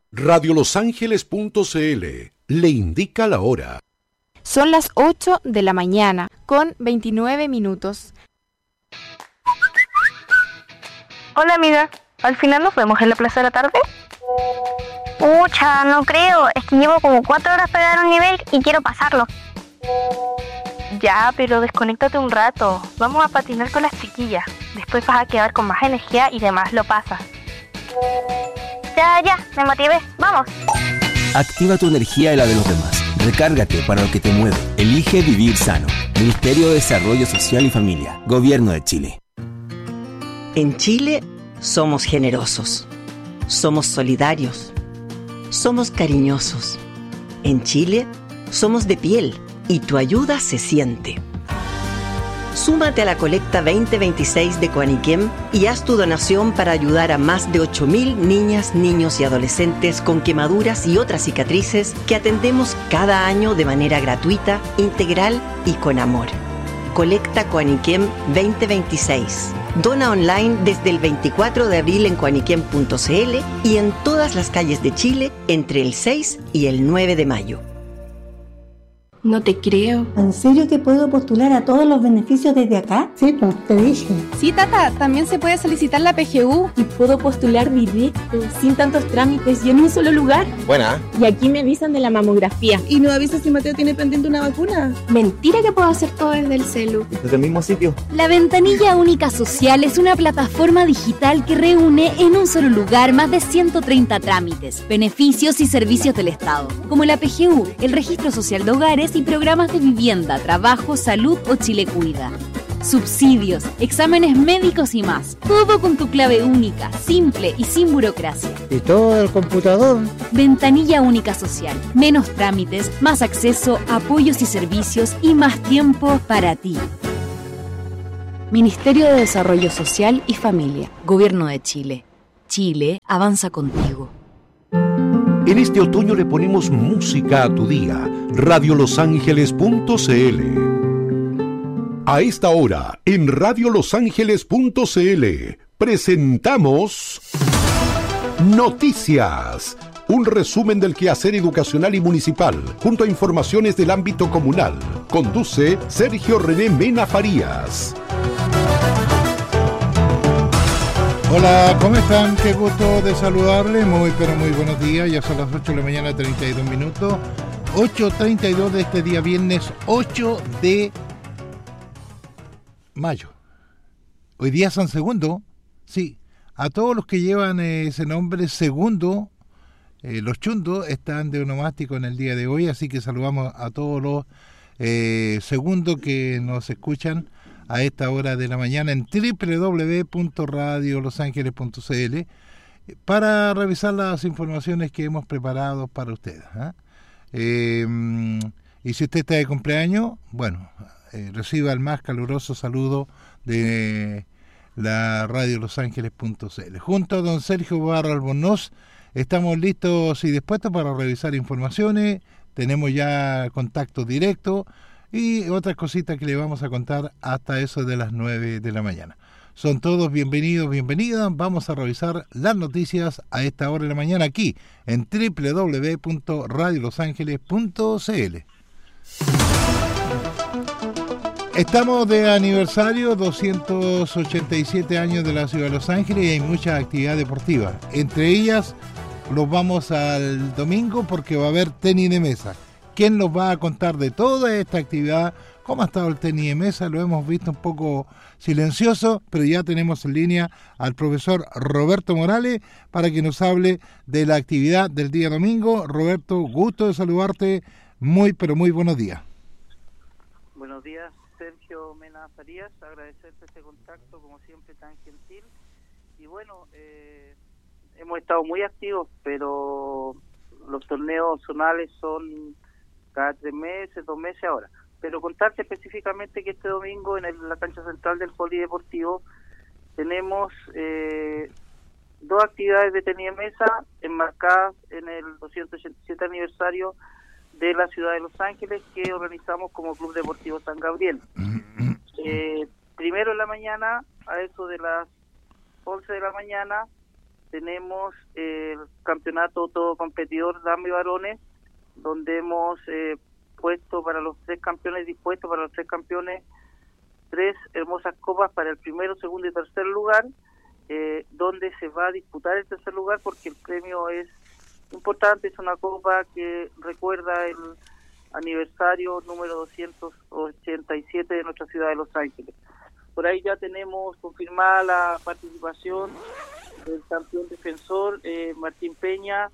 radiolosangeles.cl le indica la hora. Son las 8 de la mañana con 29 minutos. Hola amiga, ¿al final nos vemos en la plaza de la tarde? Pucha, no creo, es que llevo como 4 horas para dar un nivel y quiero pasarlo. Ya, pero desconéctate un rato, vamos a patinar con las chiquillas, después vas a quedar con más energía y demás lo pasas. Ya, me motivé, vamos. Activa tu energía y la de los demás. Recárgate para lo que te mueve. Elige vivir sano. Ministerio de Desarrollo Social y Familia. Gobierno de Chile. En Chile somos generosos. Somos solidarios. Somos cariñosos. En Chile somos de piel y tu ayuda se siente. Súmate a la colecta 2026 de Coaniquem y haz tu donación para ayudar a más de 8.000 niñas, niños y adolescentes con quemaduras y otras cicatrices que atendemos cada año de manera gratuita, integral y con amor. Colecta Coaniquem 2026. Dona online desde el 24 de abril en coaniquem.cl y en todas las calles de Chile entre el 6 y el 9 de mayo. No te creo. ¿En serio que puedo postular a todos los beneficios desde acá? Sí, pues te dije. Sí, Tata, también se puede solicitar la PGU. Y puedo postular directo, sin tantos trámites y en un solo lugar. Buena. Y aquí me avisan de la mamografía. ¿Y no avisas si Mateo tiene pendiente una vacuna? Mentira que puedo hacer todo desde el celu. ¿Desde el mismo sitio? La Ventanilla Única Social es una plataforma digital que reúne en un solo lugar más de 130 trámites, beneficios y servicios del Estado, como la PGU, el Registro Social de Hogares y programas de vivienda, trabajo, salud o Chile Cuida. Subsidios, exámenes médicos y más. Todo con tu clave única, simple y sin burocracia. ¿Y todo el computador? Ventanilla Única Social. Menos trámites, más acceso, apoyos y servicios y más tiempo para ti. Ministerio de Desarrollo Social y Familia. Gobierno de Chile. Chile avanza contigo. En este otoño le ponemos música a tu día. radiolosangeles.cl. A esta hora, en radiolosangeles.cl, presentamos Noticias. Un resumen del quehacer educacional y municipal, junto a informaciones del ámbito comunal. Conduce Sergio René Mena Farías. Hola, ¿cómo están? Qué gusto de saludarles. Muy, pero muy buenos días. Ya son las 8 de la mañana, 32 minutos. 8:32 de este día viernes 8 de mayo. Hoy día San Segundo. Sí, a todos los que llevan ese nombre Segundo, los chundos están de onomástico en el día de hoy. Así que saludamos a todos los segundos que nos escuchan a esta hora de la mañana en www.radiolosangeles.cl para revisar las informaciones que hemos preparado para ustedes. Y si usted está de cumpleaños, bueno, reciba el más caluroso saludo de la radiolosangeles.cl. Junto a don Sergio Barra Albornoz estamos listos y dispuestos para revisar informaciones. Tenemos ya contacto directo y otras cositas que le vamos a contar hasta eso de las 9 de la mañana. Son todos bienvenidos, bienvenidas. Vamos a revisar las noticias a esta hora de la mañana aquí en www.radiolosangeles.cl. Estamos de aniversario, 287 años de la ciudad de Los Ángeles y hay muchas actividades deportivas. Entre ellas, los vamos al domingo porque va a haber tenis de mesa. ¿Quién nos va a contar de toda esta actividad? ¿Cómo ha estado el tenis de mesa? Lo hemos visto un poco silencioso, pero ya tenemos en línea al profesor Roberto Morales para que nos hable de la actividad del día domingo. Roberto, gusto de saludarte. Muy, pero muy buenos días. Buenos días, Sergio Mena Farías. Agradecerte este contacto, como siempre, tan gentil. Y bueno, hemos estado muy activos, pero los torneos zonales son cada 3 meses, 2 meses ahora. Pero contarte específicamente que este domingo en la cancha central del Polideportivo tenemos 2 actividades de tenis de mesa enmarcadas en el 287 aniversario de la ciudad de Los Ángeles que organizamos como Club Deportivo San Gabriel. Primero en la mañana, a eso de las 11 de la mañana, tenemos el campeonato todo competidor damas y varones, donde hemos dispuesto para los tres campeones 3 hermosas copas para el primero, segundo y tercer lugar, donde se va a disputar el tercer lugar porque el premio es importante, es una copa que recuerda el aniversario número 287 de nuestra ciudad de Los Ángeles. Por ahí ya tenemos confirmada la participación del campeón defensor Martín Peña,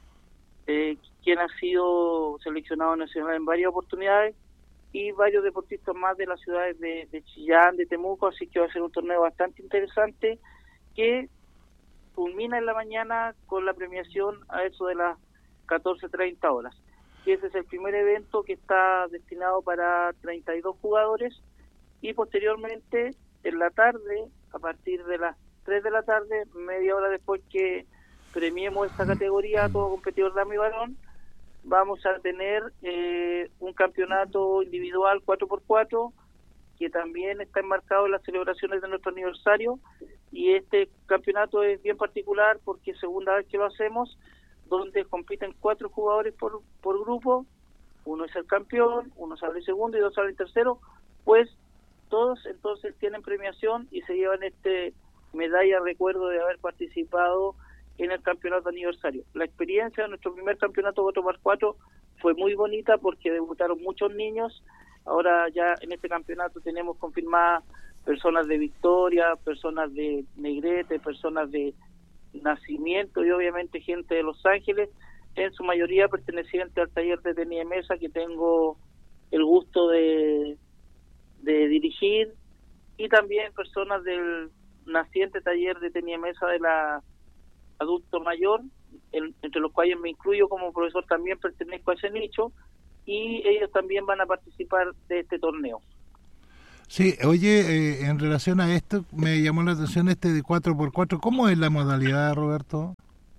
quien ha sido seleccionado nacional en varias oportunidades, y varios deportistas más de las ciudades de Chillán, de Temuco, así que va a ser un torneo bastante interesante que culmina en la mañana con la premiación a eso de las 14:30 horas. Y ese es el primer evento que está destinado para 32 jugadores, y posteriormente en la tarde, a partir de las 3 de la tarde, media hora después que premiemos esta categoría, todo competidor dama y varón, vamos a tener un campeonato individual 4x4 que también está enmarcado en las celebraciones de nuestro aniversario, y este campeonato es bien particular porque es segunda vez que lo hacemos, donde compiten 4 jugadores por grupo, uno es el campeón, uno sale segundo y 2 salen tercero, pues todos entonces tienen premiación y se llevan medalla recuerdo de haber participado en el campeonato aniversario. La experiencia de nuestro primer campeonato 4x4 fue muy bonita porque debutaron muchos niños. Ahora ya en este campeonato tenemos confirmadas personas de Victoria, personas de Negrete, personas de Nacimiento y obviamente gente de Los Ángeles, en su mayoría perteneciente al taller de tenis de mesa que tengo el gusto de dirigir, y también personas del naciente taller de tenis de mesa de la adulto mayor, entre los cuales me incluyo como profesor, también pertenezco a ese nicho, y ellos también van a participar de este torneo. Sí, oye, en relación a esto, me llamó la atención de 4x4. ¿Cómo es la modalidad, Roberto?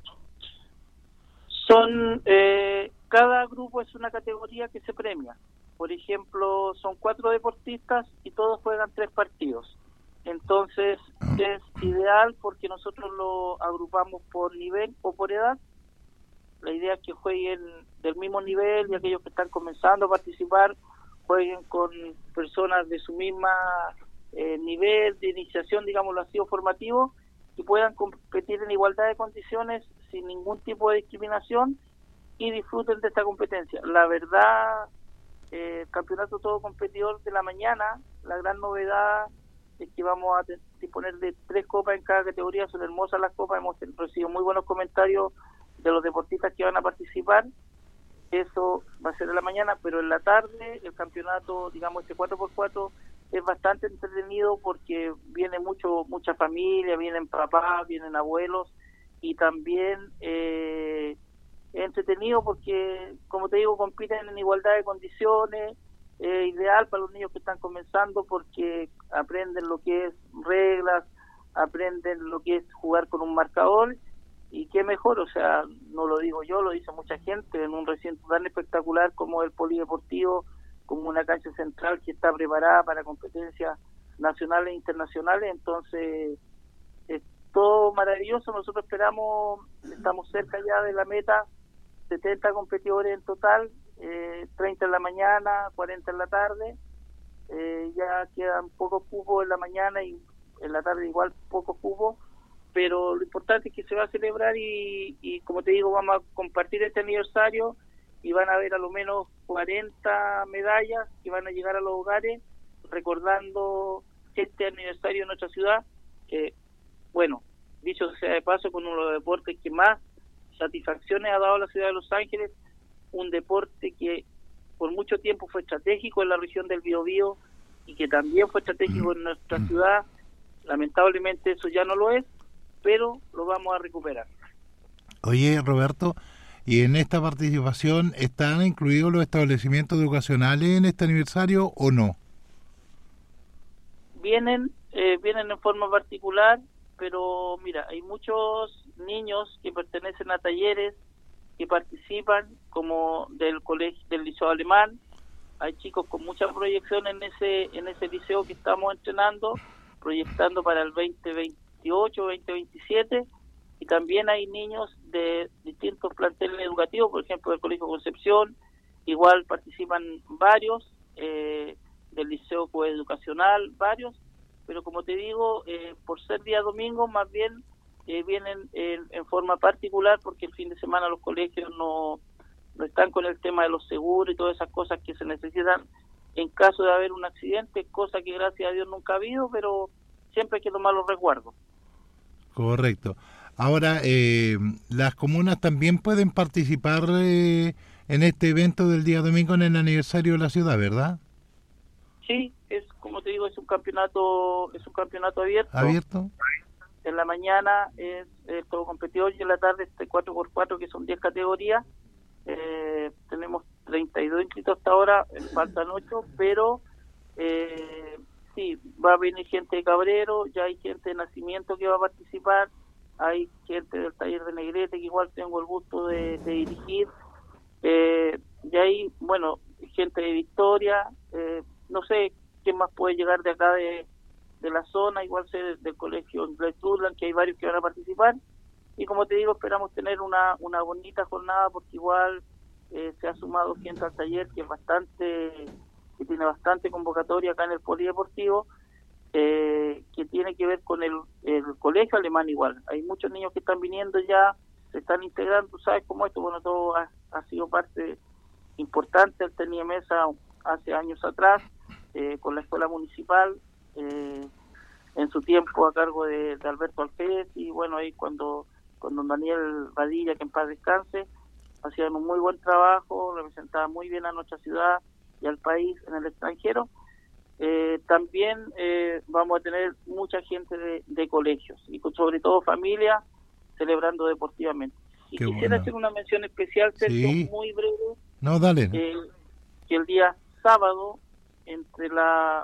Cada grupo es una categoría que se premia. Por ejemplo, son 4 deportistas y todos juegan 3 partidos. Entonces es ideal porque nosotros lo agrupamos por nivel o por edad. La idea es que jueguen del mismo nivel, y aquellos que están comenzando a participar jueguen con personas de su misma nivel de iniciación, digámoslo así, o formativo, y puedan competir en igualdad de condiciones sin ningún tipo de discriminación y disfruten de esta competencia. La verdad, campeonato todo competidor de la mañana, la gran novedad es que vamos a disponer de 3 copas en cada categoría. Son hermosas las copas, hemos recibido muy buenos comentarios de los deportistas que van a participar. Eso va a ser en la mañana, pero en la tarde el campeonato, digamos, 4x4 es bastante entretenido porque viene mucha familia, vienen papás, vienen abuelos, y también es entretenido porque, como te digo, compiten en igualdad de condiciones. Ideal para los niños que están comenzando porque aprenden lo que es reglas, aprenden lo que es jugar con un marcador, y qué mejor, o sea, no lo digo yo, lo dice mucha gente, en un recinto tan espectacular como el polideportivo, como una cancha central que está preparada para competencias nacionales e internacionales. Entonces es todo maravilloso. Nosotros estamos cerca ya de la meta, 70 competidores en total, 30 en la mañana, 40 en la tarde, ya quedan pocos cupos en la mañana y en la tarde igual pocos cupos, pero lo importante es que se va a celebrar y como te digo, vamos a compartir este aniversario y van a haber a lo menos 40 medallas que van a llegar a los hogares recordando este aniversario de nuestra ciudad. Bueno, dicho sea de paso, con uno de los deportes que más satisfacciones ha dado a la ciudad de Los Ángeles, un deporte que por mucho tiempo fue estratégico en la región del Biobío y que también fue estratégico en nuestra ciudad. Lamentablemente eso ya no lo es, pero lo vamos a recuperar. Oye, Roberto, ¿y en esta participación están incluidos los establecimientos educacionales en este aniversario o no? Vienen en forma particular, pero mira, hay muchos niños que pertenecen a talleres que participan, como del colegio, del liceo alemán. Hay chicos con mucha proyección en ese liceo que estamos entrenando, proyectando para el 2028, 2027, y también hay niños de distintos planteles educativos, por ejemplo del Colegio Concepción, igual participan varios, del Liceo Coeducacional, varios, pero como te digo, por ser día domingo, más bien vienen en forma particular, porque el fin de semana los colegios no están con el tema de los seguros y todas esas cosas que se necesitan en caso de haber un accidente, cosa que gracias a Dios nunca ha habido, pero siempre hay que tomar los resguardos. Correcto. Ahora, las comunas también pueden participar en este evento del día domingo en el aniversario de la ciudad, ¿verdad? Sí, es como te digo, es un campeonato abierto. ¿Abierto? En la mañana es todo competidor y en la tarde este 4x4, que son 10 categorías. Tenemos 32 inscritos hasta ahora, faltan 8, pero sí, va a venir gente de Cabrero, ya hay gente de Nacimiento que va a participar, hay gente del taller de Negrete que igual tengo el gusto de dirigir, y hay, bueno, gente de Victoria, no sé quién más puede llegar de acá de la zona, igual sé del colegio Inglés Rutland, que hay varios que van a participar, y como te digo, esperamos tener una bonita jornada, porque igual se ha sumado gente al taller que tiene bastante convocatoria acá en el polideportivo, que tiene que ver con el colegio alemán igual. Hay muchos niños que están viniendo ya, se están integrando, tú sabes cómo esto, bueno, todo ha sido parte importante del tenis de mesa hace años atrás, con la escuela municipal, en su tiempo a cargo de Alberto Alfés, y bueno, ahí cuando con don Daniel Badilla, que en paz descanse, hacían un muy buen trabajo, representaban muy bien a nuestra ciudad y al país en el extranjero. También vamos a tener mucha gente de colegios y sobre todo familia celebrando deportivamente. Y Qué quisiera bueno. Hacer una mención especial, Sergio, Sí. muy breve. No, dale. Que el día sábado entre las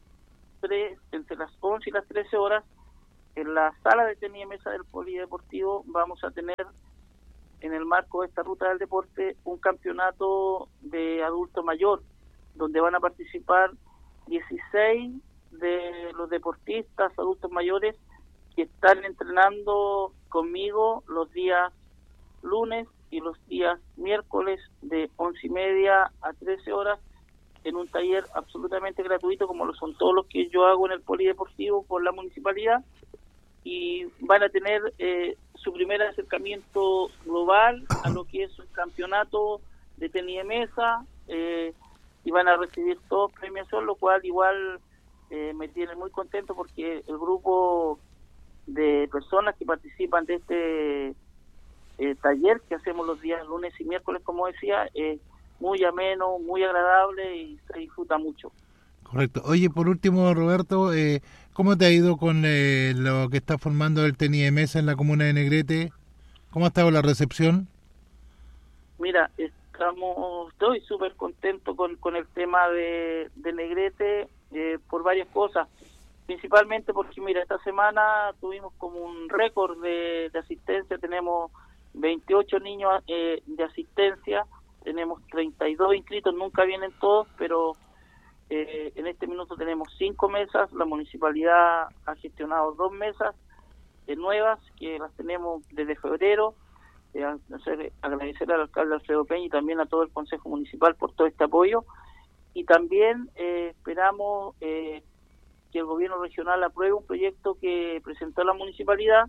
11 y las 13 horas en la sala de tenis de mesa del polideportivo vamos a tener, en el marco de esta ruta del deporte, un campeonato de adulto mayor, donde van a participar 16 de los deportistas adultos mayores que están entrenando conmigo los días lunes y los días miércoles de 11:30 a 13 horas en un taller absolutamente gratuito, como lo son todos los que yo hago en el polideportivo por la municipalidad, y van a tener su primer acercamiento global a lo que es un campeonato de tenis de mesa, y van a recibir todos premiación, lo cual igual me tiene muy contento, porque el grupo de personas que participan de este taller que hacemos los días lunes y miércoles, como decía, es muy ameno, muy agradable y se disfruta mucho. Correcto. Oye, por último, Roberto, ¿cómo te ha ido con lo que está formando el tenis de mesa en la comuna de Negrete? ¿Cómo ha estado la recepción? Mira, estoy súper contento con el tema de Negrete, por varias cosas, principalmente porque, mira, esta semana tuvimos como un récord de asistencia, tenemos 28 niños de asistencia, tenemos 32 inscritos, nunca vienen todos, pero en este minuto tenemos 5 mesas, la municipalidad ha gestionado 2 mesas nuevas, que las tenemos desde febrero. Agradecer al alcalde Alfredo Peña y también a todo el Consejo Municipal por todo este apoyo, y también esperamos que el gobierno regional apruebe un proyecto que presentó la municipalidad,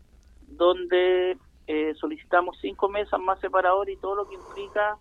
donde solicitamos 5 mesas más separadores y todo lo que implica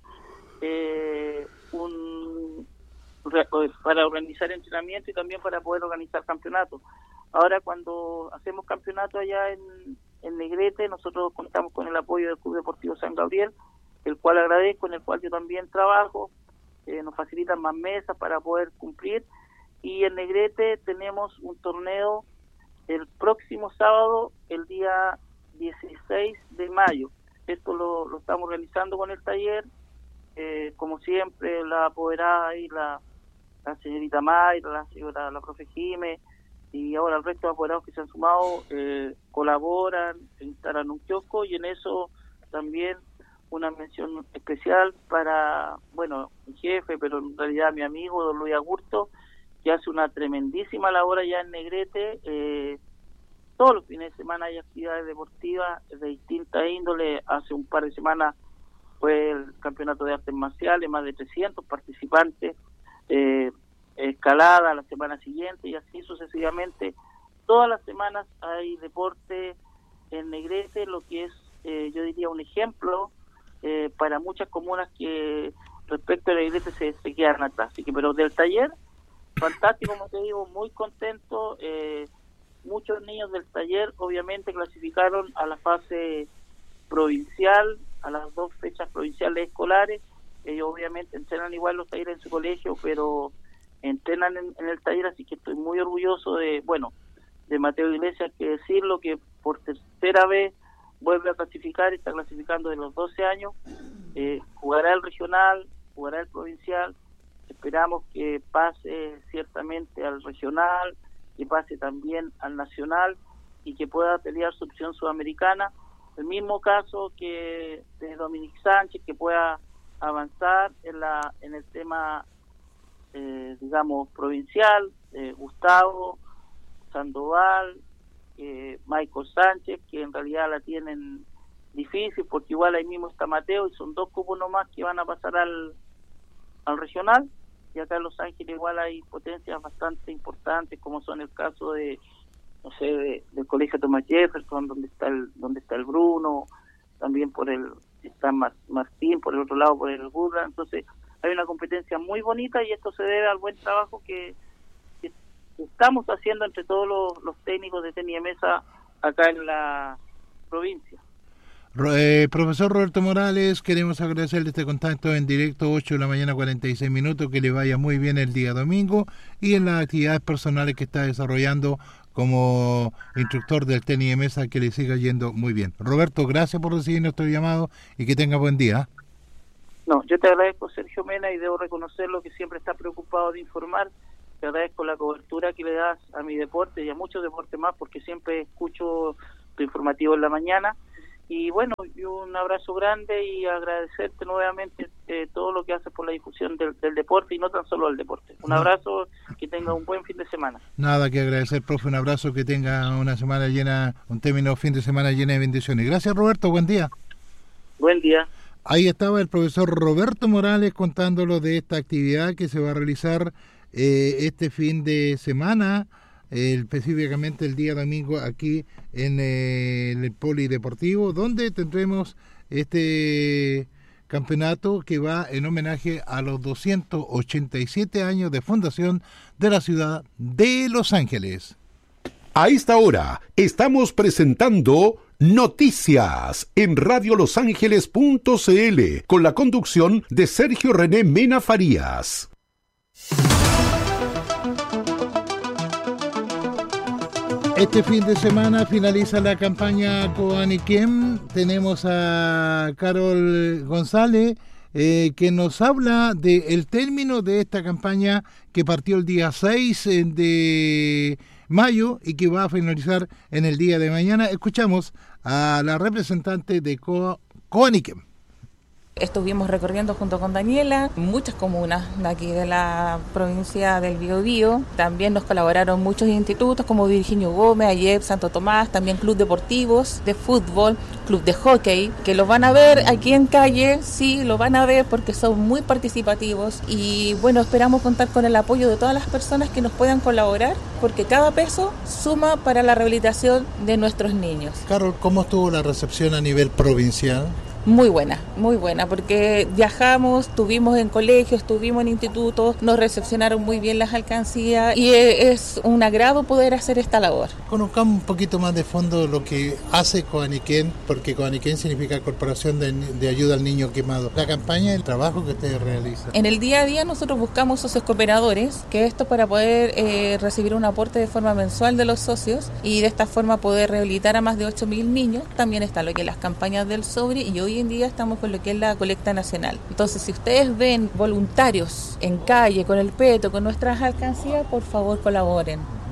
para organizar entrenamiento y también para poder organizar campeonatos. Ahora, cuando hacemos campeonato allá en Negrete, nosotros contamos con el apoyo del Club Deportivo San Gabriel, el cual agradezco, en el cual yo también trabajo, nos facilitan más mesas para poder cumplir, y en Negrete tenemos un torneo el próximo sábado, el día 16 de mayo. Esto lo estamos organizando con el taller, como siempre, la apoderada ahí, la señorita Mayra, la profe Jime, y ahora el resto de apoderados que se han sumado colaboran, instalan un kiosco, y en eso también una mención especial para, bueno, mi jefe, pero en realidad mi amigo, don Luis Agurto, que hace una tremendísima labor allá en Negrete, todos los fines de semana hay actividades deportivas de distinta índole. Hace un par de semanas fue el campeonato de artes marciales, más de 300 participantes, escalada la semana siguiente y así sucesivamente. Todas las semanas hay deporte en Negrete, lo que es, yo diría, un ejemplo para muchas comunas que respecto a Negrete se quedan atrás. Así que, pero del taller, fantástico, como te digo, muy contento. Muchos niños del taller obviamente clasificaron a la fase provincial, a las 2 fechas provinciales escolares. Ellos obviamente entrenan igual los talleres en su colegio, pero entrenan en el taller, así que estoy muy orgulloso de Mateo Iglesias, que decirlo, que por tercera vez vuelve a clasificar, está clasificando de los 12 años, jugará el regional, jugará el provincial, esperamos que pase ciertamente al regional, que pase también al nacional y que pueda pelear su opción sudamericana. El mismo caso que de Dominic Sánchez, que pueda avanzar en el tema, digamos, provincial, Gustavo Sandoval, Michael Sánchez, que en realidad la tienen difícil porque igual ahí mismo está Mateo y son 2 cupos nomás que van a pasar al regional. Y acá en Los Ángeles igual hay potencias bastante importantes, como son el caso de, no sé, del Colegio Thomas Jefferson, donde está el Bruno, también está Martín, por el otro lado por el Burra. Entonces hay una competencia muy bonita y esto se debe al buen trabajo que estamos haciendo entre todos los técnicos de tenis de mesa acá en la provincia. Profesor Roberto Morales, queremos agradecerle este contacto en directo, 8 de la mañana 46 minutos, que le vaya muy bien el día domingo y en las actividades personales que está desarrollando como instructor del tenis de mesa, que le siga yendo muy bien. Roberto, gracias por recibir nuestro llamado y que tenga buen día. No, yo te agradezco, Sergio Mena, y debo reconocerlo que siempre está preocupado de informar. Te agradezco la cobertura que le das a mi deporte y a muchos deportes más, porque siempre escucho tu informativo en la mañana. Y bueno, un abrazo grande y agradecerte nuevamente todo lo que haces por la difusión del deporte y no tan solo del deporte. Un abrazo, que tenga un buen fin de semana. Nada que agradecer, profe, un abrazo, que tenga una semana llena, un fin de semana llena de bendiciones. Gracias, Roberto, buen día. Buen día. Ahí estaba el profesor Roberto Morales contándolo de esta actividad que se va a realizar este fin de semana, específicamente el día domingo aquí en el Polideportivo, donde tendremos este campeonato que va en homenaje a los 287 años de fundación de la ciudad de Los Ángeles. A esta hora estamos presentando Noticias en radiolosangeles.cl con la conducción de Sergio René Mena Farías. Este fin de semana finaliza la campaña Coaniquem. Tenemos a Carol González que nos habla del término de esta campaña que partió el día 6 de mayo y que va a finalizar en el día de mañana. Escuchamos a la representante de Coaniquem. Estuvimos recorriendo junto con Daniela muchas comunas de aquí de la provincia del Biobío. También nos colaboraron muchos institutos como Virginio Gómez, AYEP, Santo Tomás, también club deportivos de fútbol, club de hockey, que lo van a ver aquí en calle, sí, lo van a ver porque son muy participativos y bueno, esperamos contar con el apoyo de todas las personas que nos puedan colaborar porque cada peso suma para la rehabilitación de nuestros niños. Carol, ¿cómo estuvo la recepción a nivel provincial? Muy buena, porque viajamos, estuvimos en colegios, estuvimos en institutos, nos recepcionaron muy bien las alcancías y es un agrado poder hacer esta labor. Conozcamos un poquito más de fondo lo que hace Coaniquem, porque Coaniquem significa Corporación de Ayuda al Niño Quemado. La campaña y el trabajo que ustedes realizan. En el día a día nosotros buscamos socios cooperadores, que esto para poder recibir un aporte de forma mensual de los socios y de esta forma poder rehabilitar a más de 8.000 niños. También está lo que es las campañas del sobre y hoy en día estamos con lo que es la colecta nacional. Entonces, si ustedes ven voluntarios en calle, con el peto, con nuestras alcancías, por favor colaboren.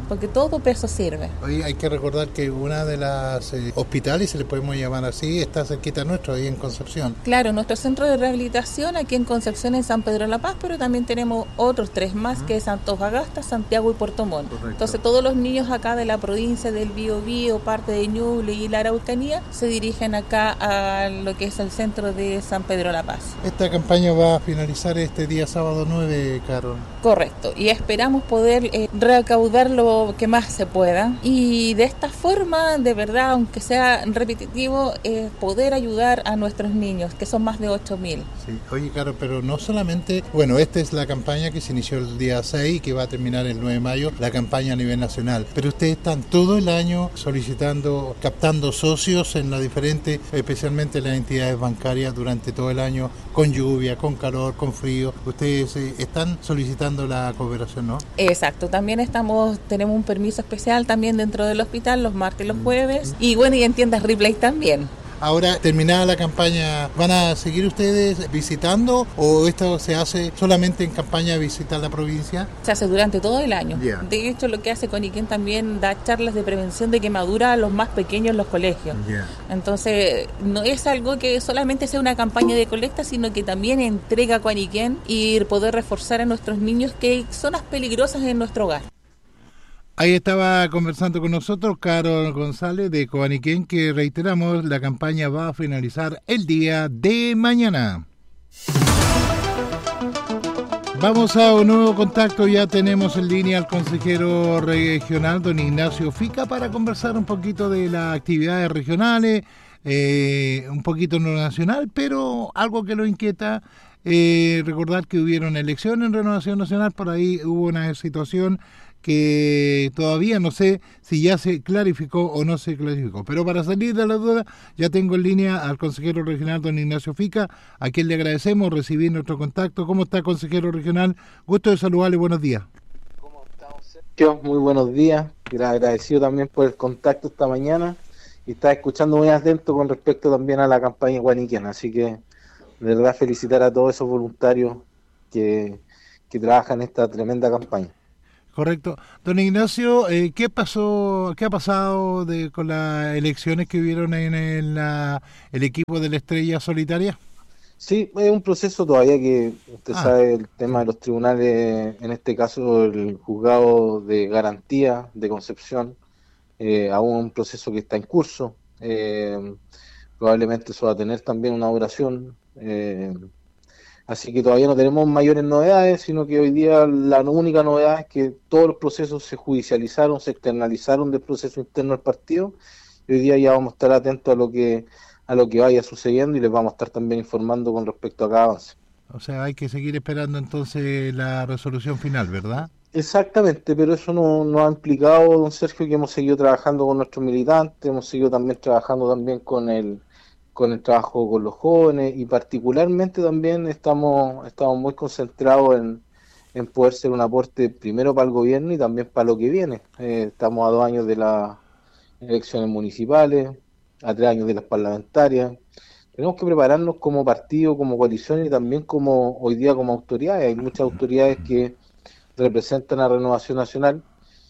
porque todo peso sirve. Hoy hay que recordar que una de las hospitales, si le podemos llamar así, está cerquita nuestro, ahí en Concepción. Claro, nuestro centro de rehabilitación aquí en Concepción, en San Pedro de la Paz, pero también tenemos otros 3 más, que es Antofagasta, Santiago y Puerto Montt. Correcto. Entonces todos los niños acá de la provincia del Biobío, parte de Ñuble y la Araucanía, se dirigen acá a lo que es el centro de San Pedro de la Paz. Esta campaña va a finalizar este día sábado 9, Carol. Correcto, y esperamos poder recaudar lo que más se pueda, y de esta forma, de verdad, aunque sea repetitivo, poder ayudar a nuestros niños, que son más de 8.000. Sí. Oye, Carol, pero no solamente, bueno, esta es la campaña que se inició el día 6 y que va a terminar el 9 de mayo, la campaña a nivel nacional, pero ustedes están todo el año solicitando, captando socios en las diferentes, especialmente las entidades bancarias durante todo el año, con lluvia, con calor, con frío. Ustedes están solicitando la cooperación, ¿no? Exacto, también tenemos un permiso especial también dentro del hospital los martes y los jueves, y bueno, y en tiendas Ripley también. Ahora, terminada la campaña, ¿van a seguir ustedes visitando o esto se hace solamente en campaña de visitar la provincia? Se hace durante todo el año. Yeah. De hecho, lo que hace Coniquén también da charlas de prevención de quemadura a los más pequeños en los colegios. Yeah. Entonces, no es algo que solamente sea una campaña de colecta, sino que también entrega a Coniquén y poder reforzar a nuestros niños que hay zonas peligrosas en nuestro hogar. Ahí estaba conversando con nosotros Carol González de Coaniquén, que reiteramos, la campaña va a finalizar el día de mañana. Vamos a un nuevo contacto, ya tenemos en línea al consejero regional, don Ignacio Fica, para conversar un poquito de las actividades regionales, un poquito en lo nacional, pero algo que lo inquieta. Recordar que hubieron elecciones en Renovación Nacional, por ahí hubo una situación que todavía no sé si ya se clarificó o no se clarificó. Pero para salir de la duda, ya tengo en línea al consejero regional, don Ignacio Fica, a quien le agradecemos recibir nuestro contacto. ¿Cómo está, consejero regional? Gusto de saludarle, buenos días. ¿Cómo está, Sergio? Muy buenos días. Agradecido también por el contacto esta mañana, y está escuchando muy atento con respecto también a la campaña Guaniquén. Así que, de verdad, felicitar a todos esos voluntarios que trabajan en esta tremenda campaña. Correcto. Don Ignacio, ¿qué ha pasado con las elecciones que hubieron en el equipo de la Estrella Solitaria? Sí, es un proceso todavía que usted sabe, el tema de los tribunales, en este caso el juzgado de garantía de Concepción, aún un proceso que está en curso. Probablemente eso va a tener también una duración. Así que todavía no tenemos mayores novedades, sino que hoy día la única novedad es que todos los procesos se judicializaron, se externalizaron del proceso interno del partido, y hoy día ya vamos a estar atentos a lo que vaya sucediendo, y les vamos a estar también informando con respecto a cada avance. O sea, hay que seguir esperando entonces la resolución final, ¿verdad? Exactamente, pero eso no ha implicado, don Sergio, que hemos seguido trabajando con nuestros militantes, hemos seguido también trabajando también con el trabajo con los jóvenes, y particularmente también estamos muy concentrados en poder ser un aporte primero para el gobierno y también para lo que viene. Estamos a 2 años de las elecciones municipales, a 3 años de las parlamentarias. Tenemos que prepararnos como partido, como coalición, y también como hoy día como autoridades. Hay muchas autoridades que representan a Renovación Nacional,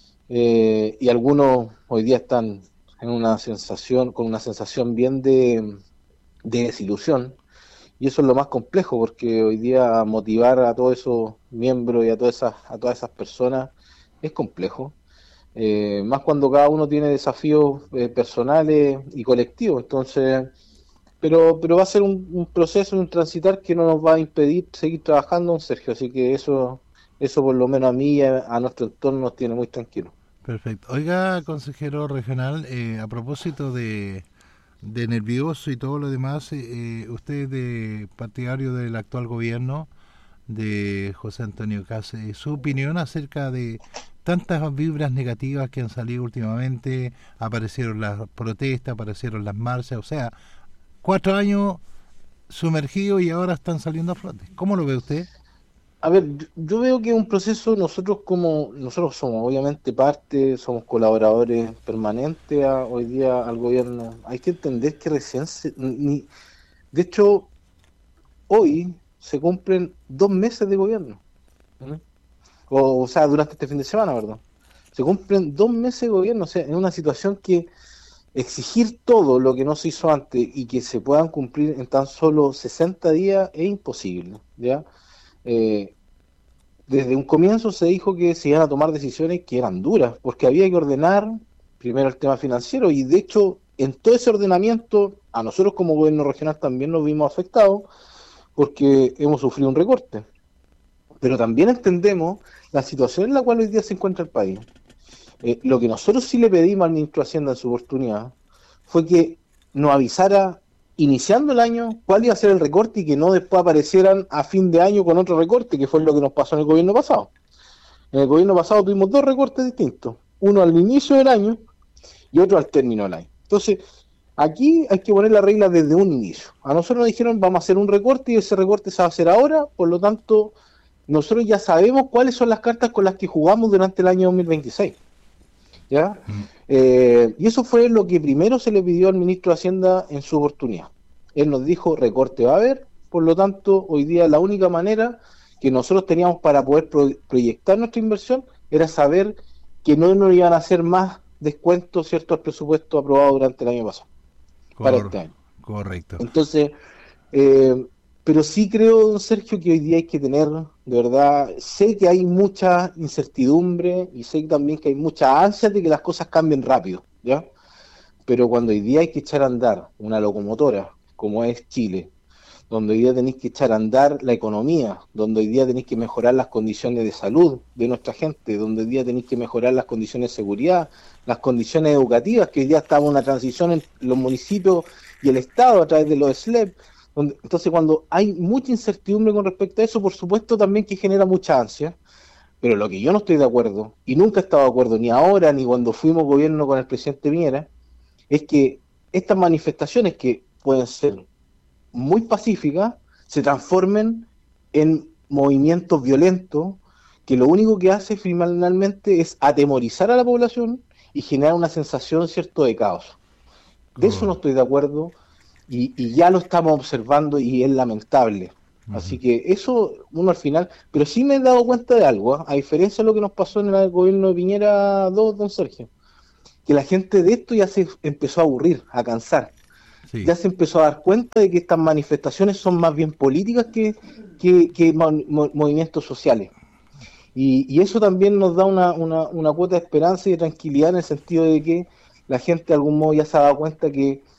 y algunos hoy día están con una sensación bien de desilusión, y eso es lo más complejo, porque hoy día motivar a todos esos miembros y a todas esas personas es complejo, más cuando cada uno tiene desafíos personales y colectivos. Entonces, pero va a ser un proceso, un transitar que no nos va a impedir seguir trabajando, Sergio, así que eso por lo menos a mí y a nuestro entorno nos tiene muy tranquilos. Perfecto. Oiga, consejero regional, a propósito de nervioso y todo lo demás, usted de partidario del actual gobierno de José Antonio Kast, su opinión acerca de tantas vibras negativas que han salido últimamente, aparecieron las protestas, aparecieron las marchas, o sea, 4 años sumergidos y ahora están saliendo a flote. ¿Cómo lo ve usted? A ver, yo veo que es un proceso, nosotros somos obviamente parte, somos colaboradores permanentes hoy día al gobierno. Hay que entender que recién, de hecho, hoy se cumplen 2 meses de gobierno, o sea, durante este fin de semana, ¿verdad? Se cumplen 2 meses de gobierno, o sea, en una situación que exigir todo lo que no se hizo antes y que se puedan cumplir en tan solo 60 días es imposible, ¿ya? Desde un comienzo se dijo que se iban a tomar decisiones que eran duras, porque había que ordenar primero el tema financiero, y de hecho en todo ese ordenamiento a nosotros como gobierno regional también nos vimos afectados porque hemos sufrido un recorte. Pero también entendemos la situación en la cual hoy día se encuentra el país. Lo que nosotros sí le pedimos al ministro de Hacienda en su oportunidad fue que nos avisara iniciando el año cuál iba a ser el recorte y que no después aparecieran a fin de año con otro recorte, que fue lo que nos pasó en el gobierno pasado. En el gobierno pasado tuvimos 2 recortes distintos, uno al inicio del año y otro al término del año. Entonces, aquí hay que poner la regla desde un inicio. A nosotros nos dijeron vamos a hacer un recorte y ese recorte se va a hacer ahora, por lo tanto, nosotros ya sabemos cuáles son las cartas con las que jugamos durante el año 2026. ¿Ya? Y eso fue lo que primero se le pidió al ministro de Hacienda en su oportunidad. Él nos dijo, recorte va a haber, por lo tanto, hoy día la única manera que nosotros teníamos para poder proyectar nuestra inversión era saber que no nos iban a hacer más descuentos, ¿cierto?, al presupuesto aprobado durante el año pasado, para este año. Correcto. Entonces, pero sí creo, don Sergio, que hoy día hay que tener, de verdad, sé que hay mucha incertidumbre y sé también que hay mucha ansia de que las cosas cambien rápido, ¿ya? Pero cuando hoy día hay que echar a andar una locomotora, como es Chile, donde hoy día tenéis que echar a andar la economía, donde hoy día tenéis que mejorar las condiciones de salud de nuestra gente, donde hoy día tenéis que mejorar las condiciones de seguridad, las condiciones educativas, que hoy día estamos en una transición en los municipios y el Estado a través de los SLEP. Entonces, cuando hay mucha incertidumbre con respecto a eso, por supuesto también que genera mucha ansia, pero lo que yo no estoy de acuerdo, y nunca he estado de acuerdo, ni ahora, ni cuando fuimos gobierno con el presidente Piñera, es que estas manifestaciones que pueden ser muy pacíficas, se transformen en movimientos violentos, que lo único que hace finalmente es atemorizar a la población y generar una sensación, cierto, de caos. De eso no estoy de acuerdo. Y ya lo estamos observando y es lamentable. Así que eso, uno al final, pero sí me he dado cuenta de algo, a diferencia de lo que nos pasó en el gobierno de Piñera 2, don Sergio, que la gente de esto ya se empezó a aburrir, a cansar. Sí. Ya se empezó a dar cuenta de que estas manifestaciones son más bien políticas que movimientos sociales. Y eso también nos da una cuota de esperanza y de tranquilidad en el sentido de que la gente de algún modo ya se ha dado cuenta que